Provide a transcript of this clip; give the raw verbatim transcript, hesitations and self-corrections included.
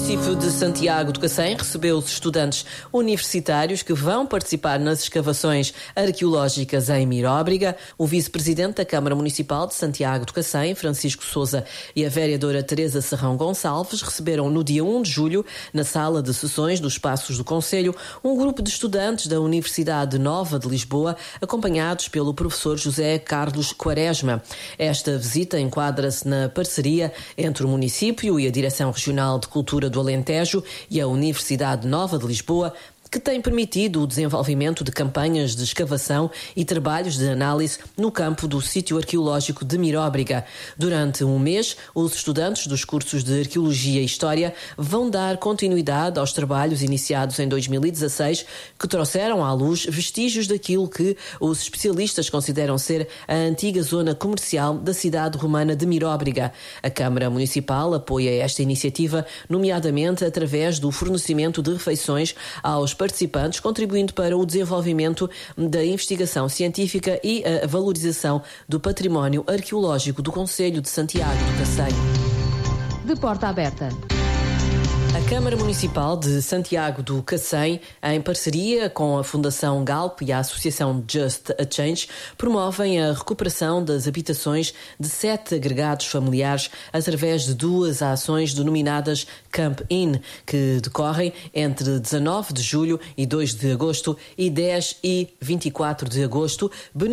município de Santiago do Cacém recebeu os estudantes universitários que vão participar nas escavações arqueológicas em Miróbriga. O vice-presidente da Câmara Municipal de Santiago do Cacém, Francisco Sousa, e a vereadora Teresa Serrão Gonçalves receberam no dia um de julho, na sala de sessões dos Passos do Concelho, um grupo de estudantes da Universidade Nova de Lisboa, acompanhados pelo professor José Carlos Quaresma. Esta visita enquadra-se na parceria entre o município e a Direção Regional de Cultura do Alentejo e a Universidade Nova de Lisboa, que tem permitido o desenvolvimento de campanhas de escavação e trabalhos de análise no campo do sítio arqueológico de Miróbriga. Durante um mês, os estudantes dos cursos de Arqueologia e História vão dar continuidade aos trabalhos iniciados em dois mil e dezasseis, que trouxeram à luz vestígios daquilo que os especialistas consideram ser a antiga zona comercial da cidade romana de Miróbriga. A Câmara Municipal apoia esta iniciativa, nomeadamente através do fornecimento de refeições aos participantes, contribuindo para o desenvolvimento da investigação científica e a valorização do património arqueológico do Concelho de Santiago do Cacém. De porta aberta. A Câmara Municipal de Santiago do Cacém, em parceria com a Fundação Galp e a Associação Just a Change, promovem a recuperação das habitações de sete agregados familiares através de duas ações denominadas Camp In, que decorrem entre dezanove de julho e dois de agosto e dez e vinte e quatro de agosto,